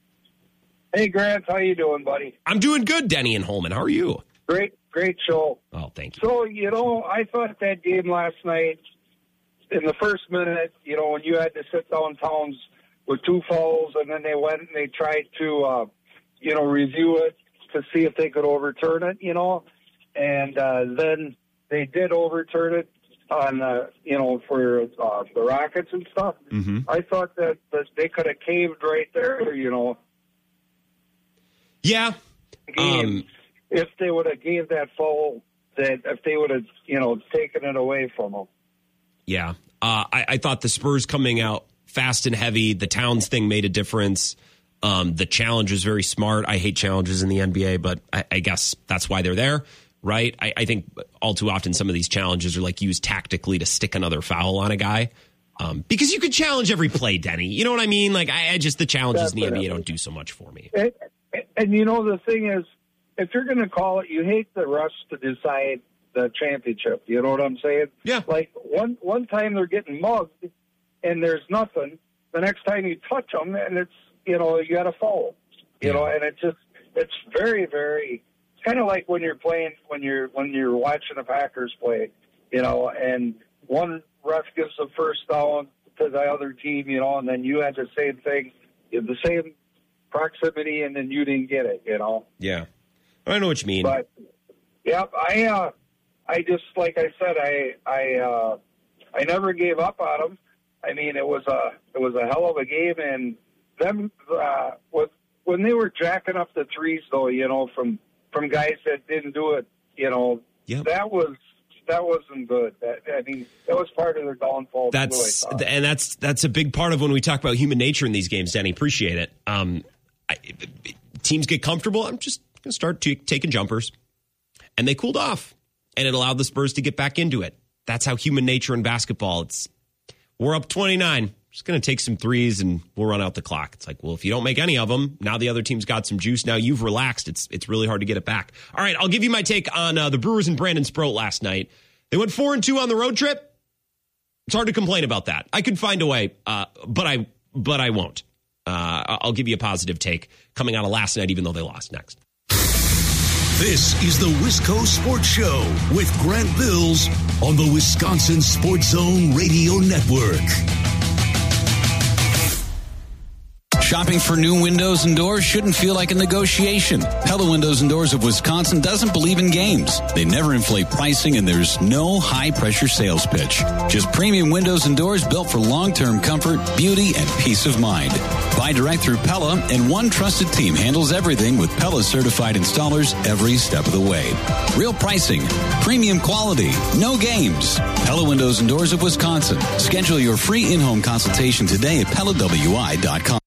Hey, Grant. How you doing, buddy? I'm doing good, Denny and Holman. How are you? Great, great show. Oh, thank you. So, you know, I thought that game last night, in the first minute, you know, when you had to sit down Towns with two fouls, and then they went and they tried to, uh, you know, review it to see if they could overturn it, you know, and uh, then they did overturn it on, uh, you know, for uh, the Rockets and stuff. Mm-hmm. I thought that, that they could have caved right there, you know. Yeah. Um, if they would have gave that foul, that if they would have, you know, taken it away from them. Yeah. Uh, I, I thought the Spurs coming out fast and heavy, the Towns thing made a difference. Um, the challenge was very smart. I hate challenges in the N B A, but I, I guess that's why they're there, right? I, I think all too often some of these challenges are like used tactically to stick another foul on a guy. Um, because you could challenge every play, Denny. You know what I mean? Like, I, I just, the challenges in the N B A don't do so much for me. And, and you know, the thing is, if you're going to call it, you hate the rush to decide the championship. You know what I'm saying? Yeah. Like one one time they're getting mugged, and there's nothing. The next time you touch them, and it's you know you got to foul. You yeah. know, and it's just it's very very. It's kind of like when you're playing when you're when you're watching the Packers play. You know, and one ref gives the first down to the other team. You know, and then you had the same thing, you had the same proximity, and then you didn't get it. You know. Yeah, I know what you mean. But yep, I uh, I just like I said, I I uh, I never gave up on them. I mean, it was a it was a hell of a game, and them uh, with when they were jacking up the threes, though, you know, from from guys that didn't do it, you know, yep. that was that wasn't good. That, I mean, that was part of their downfall. That's too, and that's that's a big part of when we talk about human nature in these games, Danny. Appreciate it. Um, I, teams get comfortable. I'm just going to start t- taking jumpers, and they cooled off, and it allowed the Spurs to get back into it. That's how human nature in basketball. It's we're up twenty-nine. Just going to take some threes and we'll run out the clock. It's like, well, if you don't make any of them, now the other team's got some juice. Now you've relaxed. It's it's really hard to get it back. All right, I'll give you my take on uh, the Brewers and Brandon Sproat last night. They went four and two on the road trip. It's hard to complain about that. I could find a way, uh, but I but I won't. Uh, I'll give you a positive take coming out of last night, even though they lost next. This is the Wisco Sports Show with Grant Bills on the Wisconsin Sports Zone Radio Network. Shopping for new windows and doors shouldn't feel like a negotiation. Pella Windows and Doors of Wisconsin doesn't believe in games. They never inflate pricing, and there's no high-pressure sales pitch. Just premium windows and doors built for long-term comfort, beauty, and peace of mind. Buy direct through Pella, and one trusted team handles everything with Pella-certified installers every step of the way. Real pricing, premium quality, no games. Pella Windows and Doors of Wisconsin. Schedule your free in-home consultation today at Pella W I dot com.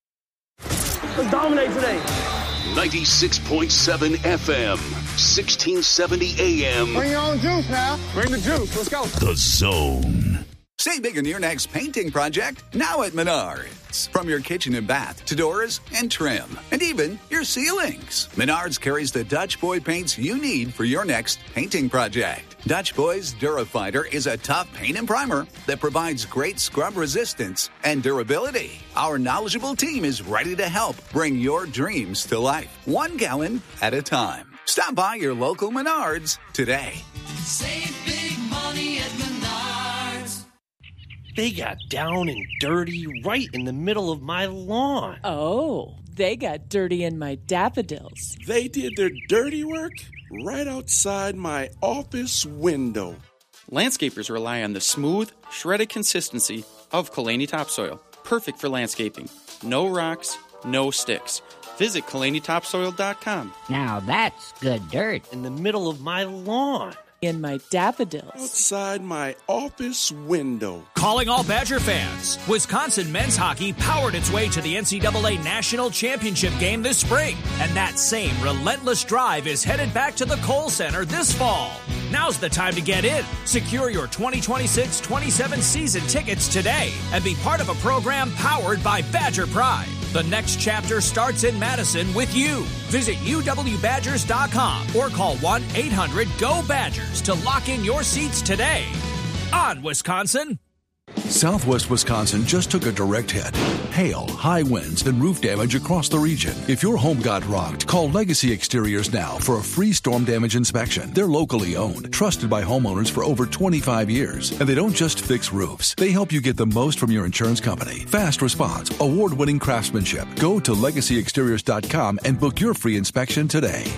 Let's dominate today. ninety-six point seven F M, sixteen seventy A M. Bring your own juice now. Bring the juice. Let's go. The Zone. Save big on your next painting project now at Menards. From your kitchen and bath to doors and trim, and even your ceilings. Menards carries the Dutch Boy paints you need for your next painting project. Dutch Boy's Durafighter is a tough paint and primer that provides great scrub resistance and durability. Our knowledgeable team is ready to help bring your dreams to life, one gallon at a time. Stop by your local Menards today. Save big money at Menards. They got down and dirty right in the middle of my lawn. Oh, they got dirty in my daffodils. They did their dirty work right outside my office window. Landscapers rely on the smooth, shredded consistency of Kalani Topsoil. Perfect for landscaping. No rocks, no sticks. Visit Kalani Topsoil dot com. Now that's good dirt. In the middle of my lawn. In my daffodils. Outside my office window. Calling all Badger fans. Wisconsin men's hockey powered its way to the N C double A National Championship game this spring. And that same relentless drive is headed back to the Kohl Center this fall. Now's the time to get in. Secure your twenty twenty-six twenty-seven season tickets today and be part of a program powered by Badger Pride. The next chapter starts in Madison with you. Visit U W Badgers dot com or call one eight hundred G O Badgers to lock in your seats today. On Wisconsin. Southwest Wisconsin just took a direct hit. Hail, high winds, and roof damage across the region. If your home got rocked, call Legacy Exteriors now for a free storm damage inspection. They're locally owned, trusted by homeowners for over twenty-five years. And they don't just fix roofs. They help you get the most from your insurance company. Fast response, award-winning craftsmanship. Go to Legacy Exteriors dot com and book your free inspection today.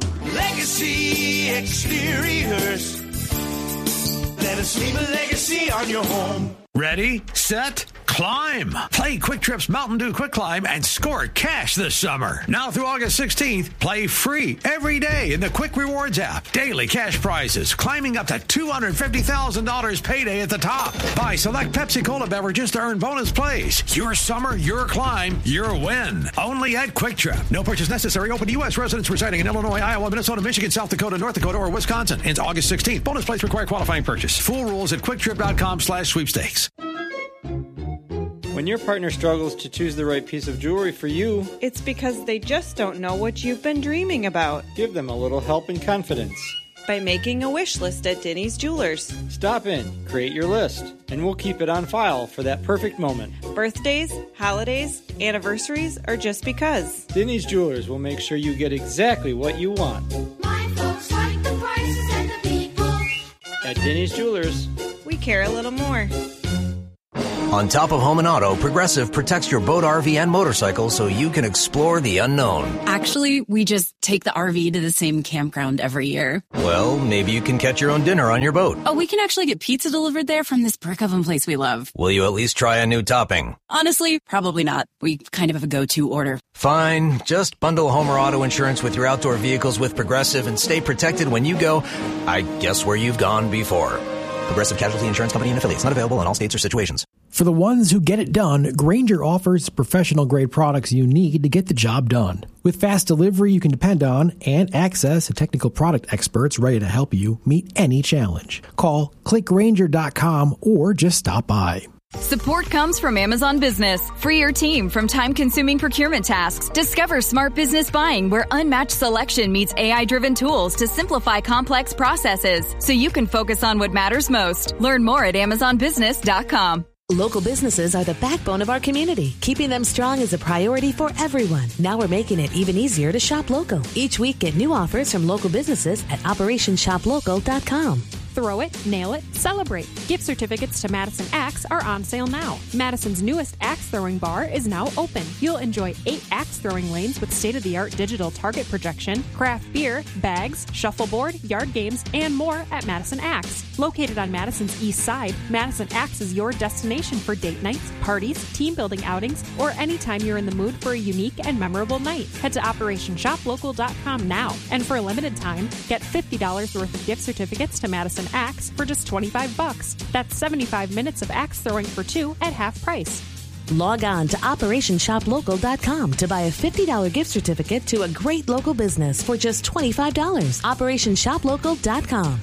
Legacy Exteriors. Let us leave a legacy on your home. Ready, set, climb. Play Quick Trip's Mountain Dew Quick Climb and score cash this summer. Now through August sixteenth, play free every day in the Quick Rewards app. Daily cash prizes, climbing up to two hundred fifty thousand dollars payday at the top. Buy select Pepsi Cola beverages to earn bonus plays. Your summer, your climb, your win. Only at Quick Trip. No purchase necessary. Open to U S residents residing in Illinois, Iowa, Minnesota, Michigan, South Dakota, North Dakota, or Wisconsin. Ends August sixteenth. Bonus plays require qualifying purchase. Full rules at quick trip dot com slash sweepstakes. When your partner struggles to choose the right piece of jewelry for you, it's because they just don't know what you've been dreaming about. Give them a little help and confidence. By making a wish list at Denny's Jewelers. Stop in, create your list, and we'll keep it on file for that perfect moment. Birthdays, holidays, anniversaries, or just because. Denny's Jewelers will make sure you get exactly what you want. My folks like the prices and the people. At Denny's Jewelers, we care a little more. On top of home and auto, Progressive protects your boat, R V, and motorcycle so you can explore the unknown. Actually, we just take the R V to the same campground every year. Well, maybe you can catch your own dinner on your boat. Oh, we can actually get pizza delivered there from this brick oven place we love. Will you at least try a new topping? Honestly, probably not. We kind of have a go-to order. Fine. Just bundle home or auto insurance with your outdoor vehicles with Progressive and stay protected when you go, I guess, where you've gone before. Progressive Casualty Insurance Company and affiliates. Not available in all states or situations. For the ones who get it done, Grainger offers professional-grade products you need to get the job done. With fast delivery you can depend on and access to technical product experts ready to help you meet any challenge. Call click grainger dot com or just stop by. Support comes from Amazon Business. Free your team from time-consuming procurement tasks. Discover smart business buying where unmatched selection meets A I-driven tools to simplify complex processes so you can focus on what matters most. Learn more at amazon business dot com. Local businesses are the backbone of our community. Keeping them strong is a priority for everyone. Now we're making it even easier to shop local. Each week, get new offers from local businesses at operation shop local dot com. Throw it, nail it, celebrate. Gift certificates to Madison Axe are on sale now. Madison's newest axe throwing bar is now open. You'll enjoy eight axe throwing lanes with state-of-the-art digital target projection, craft beer, bags, shuffleboard, yard games, and more at Madison Axe. Located on Madison's east side, Madison Axe is your destination for date nights, parties, team building outings, or anytime you're in the mood for a unique and memorable night. Head to operation shop local dot com now, and for a limited time, get fifty dollars worth of gift certificates to Madison Axe for just twenty-five bucks. That's seventy-five minutes of axe throwing for two at half price. Log on to operation shop local dot com to buy a fifty dollars gift certificate to a great local business for just twenty-five dollars. operation shop local dot com.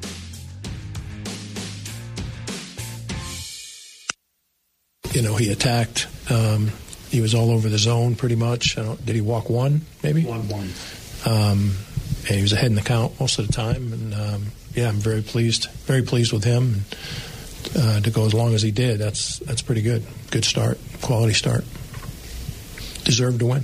You know, he attacked. Um, he was all over the zone pretty much. I don't, did he walk one, maybe? One, one. Um, and he was ahead in the count most of the time. And, um, yeah, I'm very pleased, very pleased with him. And, uh, to go as long as he did, that's that's pretty good. Good start, quality start. Deserved to win.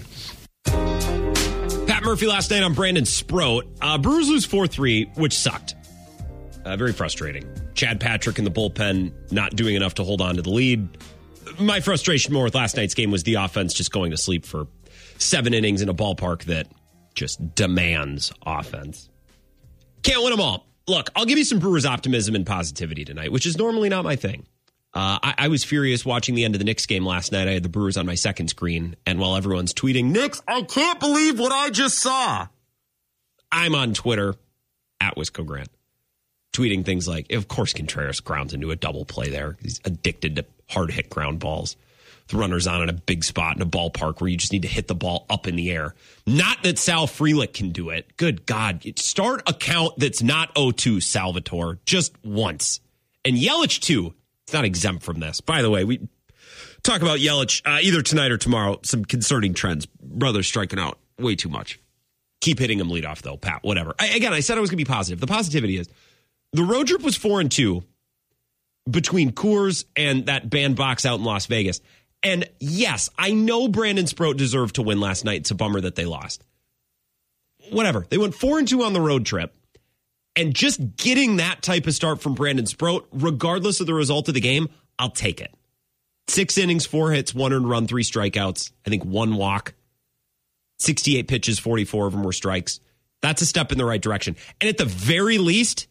Pat Murphy last night on Brandon Sproat. Uh, Brewers lose four three, which sucked. Uh, very frustrating. Chad Patrick in the bullpen not doing enough to hold on to the lead. My frustration more with last night's game was the offense just going to sleep for seven innings in a ballpark that just demands offense. Can't win them all. Look, I'll give you some Brewers optimism and positivity tonight, which is normally not my thing. Uh, I, I was furious watching the end of the Knicks game last night. I had the Brewers on my second screen, and while everyone's tweeting, Knicks, I can't believe what I just saw, I'm on Twitter, at Wisco Grant, tweeting things like, of course Contreras grounds into a double play there. He's addicted to hard-hit ground balls. The runner's on in a big spot in a ballpark where you just need to hit the ball up in the air. Not that Sal Frelick can do it. Good God. Start a count that's not oh two, Salvatore, just once. And Yelich, too. It's not exempt from this. By the way, we talk about Yelich uh, either tonight or tomorrow. Some concerning trends. Brother's striking out way too much. Keep hitting him leadoff, though, Pat. Whatever. I, again, I said I was going to be positive. The positivity is the road trip was four and two between Coors and that bandbox out in Las Vegas. And yes, I know Brandon Sproat deserved to win last night. It's a bummer that they lost. Whatever. They went four and two on the road trip. And just getting that type of start from Brandon Sproat, regardless of the result of the game, I'll take it. Six innings, four hits, one earned run, three strikeouts. I think one walk. sixty-eight pitches, forty-four of them were strikes. That's a step in the right direction. And at the very least,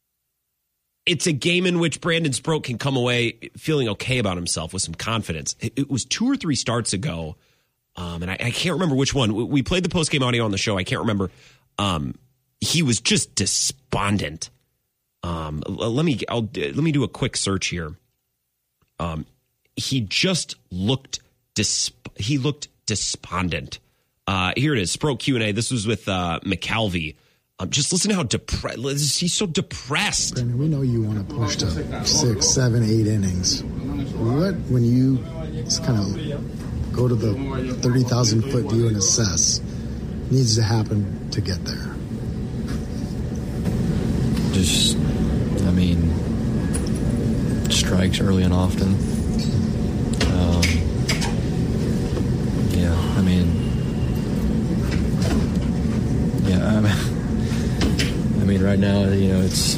it's a game in which Brandon Sproat can come away feeling okay about himself with some confidence. It was two or three starts ago, um, and I, I can't remember which one. We played the postgame audio on the show. I can't remember. Um, he was just despondent. Um, let me I'll, let me do a quick search here. Um, he just looked disp- he looked despondent. Uh, here it is, Sproat Q and A. This was with uh, McCalvy. Um, just listen to how depressed. He's so depressed. Brandon, we know you want to push to six, seven, eight innings. What, when you just kind of go to the thirty thousand foot view and assess, needs to happen to get there? just, I mean, strikes early and often. Um, yeah, I mean, yeah, I mean, I mean, right now, you know, it's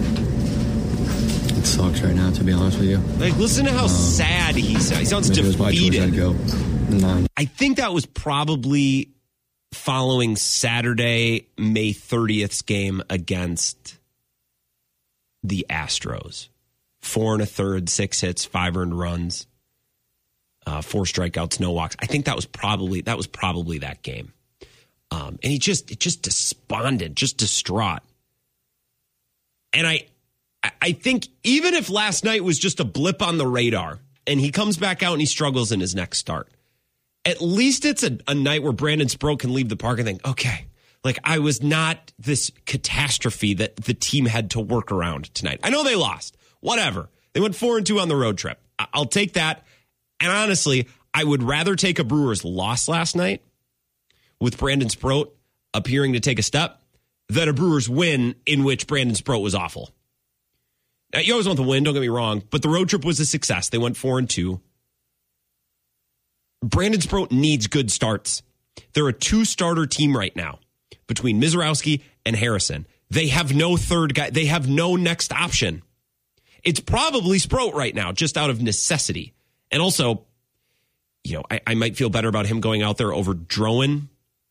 it sucks right now, to be honest with you. Like, listen to how um, sad he sounds. He sounds defeated. It was my choice, I'd go. Nine. I think that was probably following Saturday, May thirtieth's game against the Astros. Four and a third, six hits, five earned runs, uh, four strikeouts, no walks. I think that was probably that was probably that game. Um, and he just just despondent, just distraught. And I I think even if last night was just a blip on the radar and he comes back out and he struggles in his next start, at least it's a, a night where Brandon Sproat can leave the park and think, okay, like I was not this catastrophe that the team had to work around tonight. I know they lost. Whatever. They went four and two on the road trip. I'll take that. And honestly, I would rather take a Brewers loss last night with Brandon Sproat appearing to take a step than a Brewers win in which Brandon Sproat was awful. Now, you always want the win, don't get me wrong, but the road trip was a success. They went four and two. Brandon Sproat needs good starts. They're a two-starter team right now between Mizorowski and Harrison. They have no third guy. They have no next option. It's probably Sproat right now, just out of necessity. And also, you know, I, I might feel better about him going out there over Drowan.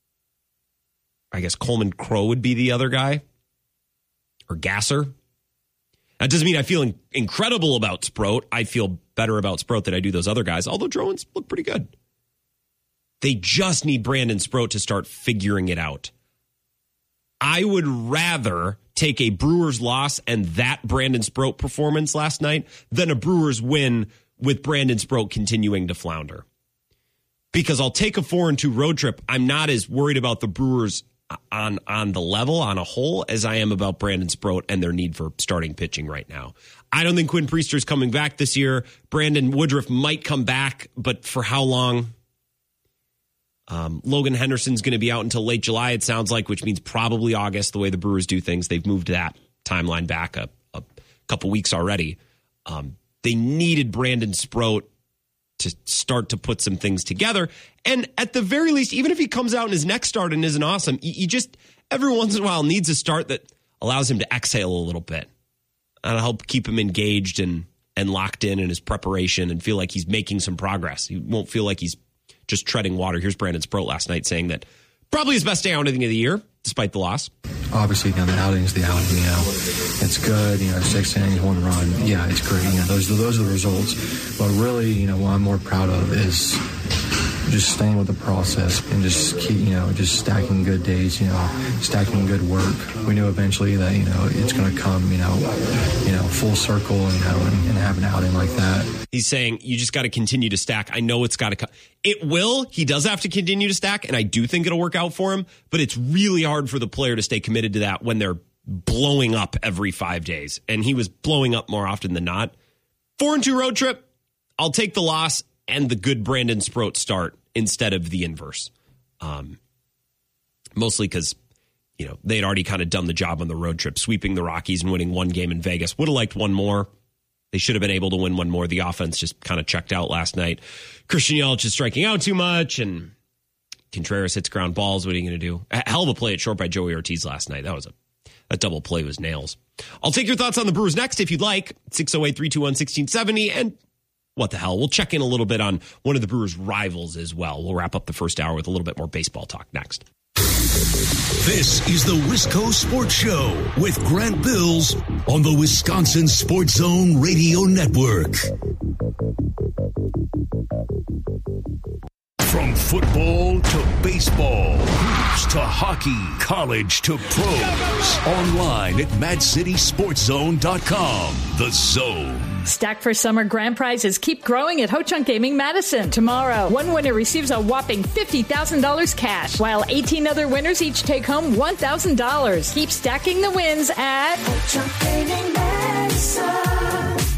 I guess Coleman Crow would be the other guy. Or Gasser. That doesn't mean I feel in, incredible about Sproat. I feel better about Sproat than I do those other guys, although Drowan's look pretty good. They just need Brandon Sproat to start figuring it out. I would rather take a Brewers loss and that Brandon Sproat performance last night than a Brewers win with Brandon Sproat continuing to flounder. Because I'll take a four and two road trip. I'm not as worried about the Brewers on, on the level, on a whole, as I am about Brandon Sproat and their need for starting pitching right now. I don't think Quinn Priester's coming back this year. Brandon Woodruff might come back, but for how long? Um, Logan Henderson's going to be out until late July, it sounds like, which means probably August, the way the Brewers do things. They've moved that timeline back a, a couple weeks already. Um, they needed Brandon Sproat to start to put some things together. And at the very least, even if he comes out in his next start and isn't awesome, he, he just every once in a while needs a start that allows him to exhale a little bit. That'll help keep him engaged and, and locked in in his preparation and feel like he's making some progress. He won't feel like he's just treading water. Here's Brandon Sproat last night saying that probably his best outing of the year, despite the loss. Obviously, you know, the outing's the outing, you know. It's good, you know, six innings, one run. Yeah, it's great. You know, those, those are the results. But really, you know, what I'm more proud of is just staying with the process and just keep, you know, just stacking good days, you know, stacking good work. We knew eventually that, you know, it's going to come, you know, you know, full circle, you know, and, and have an outing like that. He's saying you just got to continue to stack. I know it's got to come. It will. He does have to continue to stack, and I do think it'll work out for him, but it's really hard for the player to stay committed to that when they're blowing up every five days. And he was blowing up more often than not. Four and two road trip. I'll take the loss and the good Brandon Sproat start instead of the inverse. Um, mostly because, you know, they had already kind of done the job on the road trip, sweeping the Rockies and winning one game in Vegas. Would have liked one more. They should have been able to win one more. The offense just kind of checked out last night. Christian Yelich is striking out too much, and Contreras hits ground balls. What are you going to do? A hell of a play at short by Joey Ortiz last night. That was a that double play was nails. I'll take your thoughts on the Brewers next if you'd like. six oh eight, three two one, one six seven oh. And what the hell? We'll check in a little bit on one of the Brewers' rivals as well. We'll wrap up the first hour with a little bit more baseball talk next. This is the Wisco Sports Show with Grant Bills on the Wisconsin Sports Zone Radio Network. From football to baseball, hoops to hockey, college to pros. Online at mad city sports zone dot com. The Zone. Stack for summer grand prizes keep growing at Ho-Chunk Gaming Madison. Tomorrow, one winner receives a whopping fifty thousand dollars cash, while eighteen other winners each take home one thousand dollars. Keep stacking the wins at Ho-Chunk Gaming Madison.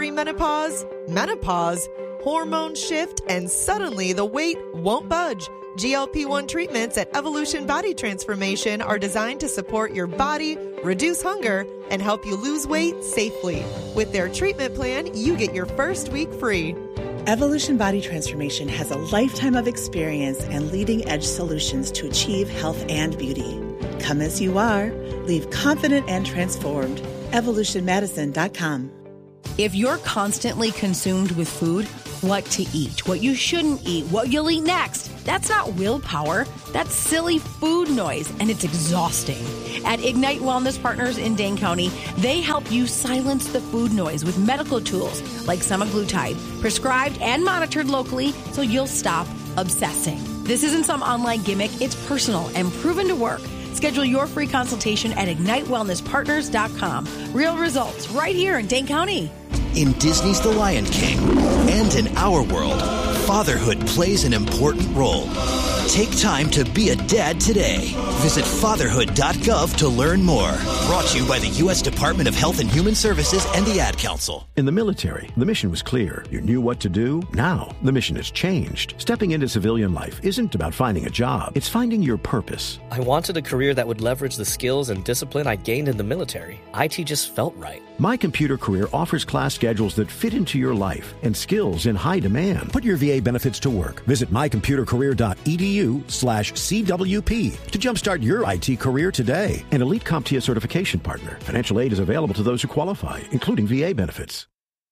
Perimenopause, menopause, hormone shift, and suddenly the weight won't budge. G L P one treatments at Evolution Body Transformation are designed to support your body, reduce hunger, and help you lose weight safely. With their treatment plan, you get your first week free. Evolution Body Transformation has a lifetime of experience and leading-edge solutions to achieve health and beauty. Come as you are. Leave confident and transformed. evolution medicine dot com. If you're constantly consumed with food, what to eat, what you shouldn't eat, what you'll eat next, that's not willpower. That's silly food noise, and it's exhausting. At Ignite Wellness Partners in Dane County, they help you silence the food noise with medical tools like semaglutide, prescribed and monitored locally so you'll stop obsessing. This isn't some online gimmick. It's personal and proven to work. Schedule your free consultation at ignite wellness partners dot com. Real results right here in Dane County. In Disney's The Lion King and in our world, fatherhood plays an important role. Take time to be a dad today. Visit fatherhood dot gov to learn more. Brought to you by the U S Department of Health and Human Services and the Ad Council. In the military, the mission was clear. You knew what to do. Now, the mission has changed. Stepping into civilian life isn't about finding a job. It's finding your purpose. I wanted a career that would leverage the skills and discipline I gained in the military. I T just felt right. My Computer Career offers class schedules that fit into your life and skills in high demand. Put your V A benefits to work. Visit my computer career dot e d u slash C W P to jumpstart your I T career today. An Elite CompTIA certification partner. Financial aid is available to those who qualify, including V A benefits.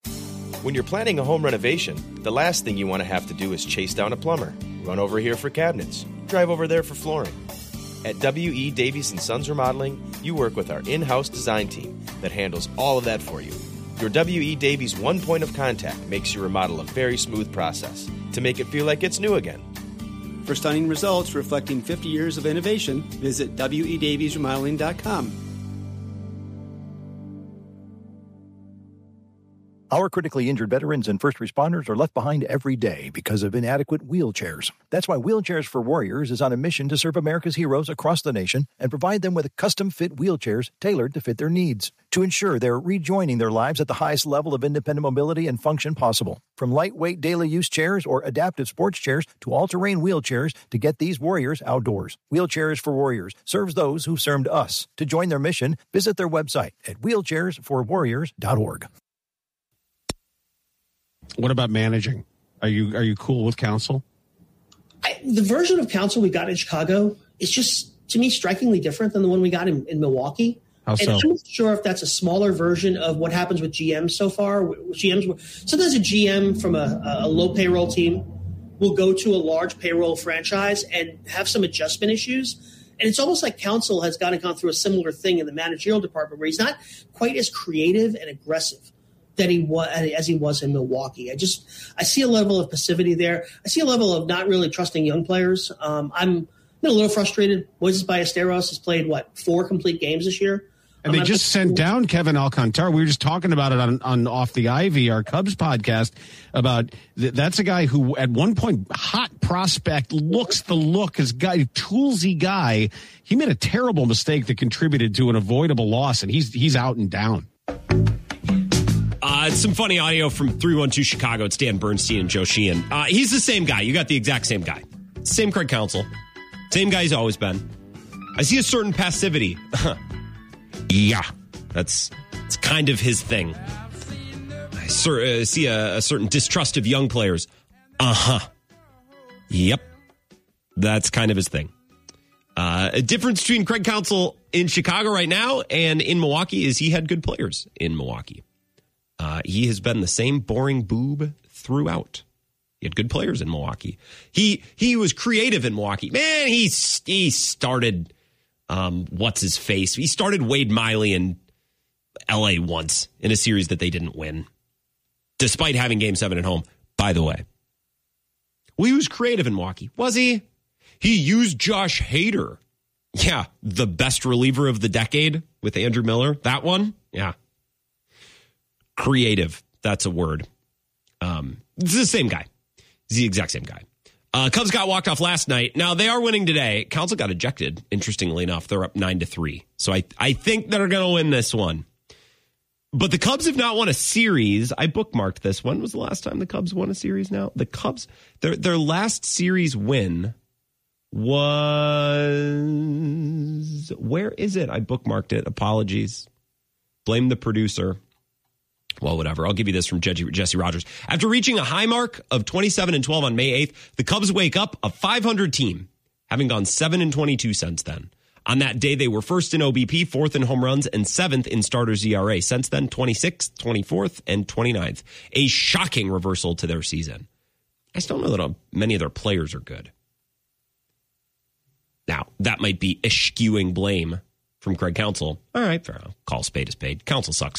When you're planning a home renovation, the last thing you want to have to do is chase down a plumber, run over here for cabinets, drive over there for flooring. At W E. Davies and Sons Remodeling, you work with our in-house design team that handles all of that for you. Your W E. Davies one point of contact makes your remodel a very smooth process to make it feel like it's new again. For stunning results reflecting fifty years of innovation, visit W E Davies Remodeling dot com. Our critically injured veterans and first responders are left behind every day because of inadequate wheelchairs. That's why Wheelchairs for Warriors is on a mission to serve America's heroes across the nation and provide them with custom-fit wheelchairs tailored to fit their needs to ensure they're rejoining their lives at the highest level of independent mobility and function possible. From lightweight daily use chairs or adaptive sports chairs to all-terrain wheelchairs to get these warriors outdoors. Wheelchairs for Warriors serves those who've served us. To join their mission, visit their website at wheelchairs for warriors dot org. What about managing? Are you are you cool with Counsell? I, the version of Counsell we got in Chicago is just, to me, strikingly different than the one we got in, in Milwaukee. How so? And I'm not sure if that's a smaller version of what happens with G Ms so far. G Ms, sometimes a G M from a, a low payroll team will go to a large payroll franchise and have some adjustment issues. And it's almost like Counsell has kind of gone through a similar thing in the managerial department where he's not quite as creative and aggressive that he was as he was in Milwaukee. I just I see a level of passivity there. I see a level of not really trusting young players. Um, I'm a little frustrated. Moises Ballesteros has played what four complete games this year, and um, they just sent down Kevin Alcantara. We were just talking about it on, on Off the Ivy, our Cubs podcast, about th- that's a guy who at one point hot prospect, looks the look, is guy toolsy guy. He made a terrible mistake that contributed to an avoidable loss, and he's he's out and down. Uh, some funny audio from three one two Chicago. It's Dan Bernstein and Joe Sheehan. Uh, he's the same guy. You got the exact same guy. Same Craig Counsell. Same guy he's always been. I see a certain passivity. Yeah, that's, that's kind of his thing. I sur- uh, see a, a certain distrust of young players. Uh-huh. Yep. That's kind of his thing. Uh, a difference between Craig Counsell in Chicago right now and in Milwaukee is he had good players in Milwaukee. Uh, he has been the same boring boob throughout. He had good players in Milwaukee. He he was creative in Milwaukee. Man, he, he started, um, what's his face? He started Wade Miley in L A once in a series that they didn't win, despite having game seven at home, by the way. Well, he was creative in Milwaukee. Was he? He used Josh Hader. Yeah, the best reliever of the decade with Andrew Miller. That one? Yeah. Creative. That's a word. Um, it's the same guy. He's the exact same guy. Uh, Cubs got walked off last night. Now they are winning today. Counsell got ejected. Interestingly enough, they're up nine to three. So I, I think they're going to win this one. But the Cubs have not won a series. I bookmarked this. When was the last time the Cubs won a series now? The Cubs, their, their last series win was, where is it? I bookmarked it. Apologies. Blame the producer. Well, whatever. I'll give you this from Jesse Rogers. After reaching a high mark of twenty-seven and twelve on May eighth, the Cubs wake up a five hundred team, having gone seven and twenty-two since then. On that day, they were first in O B P, fourth in home runs, and seventh in starters E R A. Since then, twenty-sixth, twenty-fourth, and twenty-ninth. A shocking reversal to their season. I still don't know that many of their players are good. Now, that might be eschewing blame from Craig Counsell. All right, fair enough. Call a spade a spade. Counsell sucks.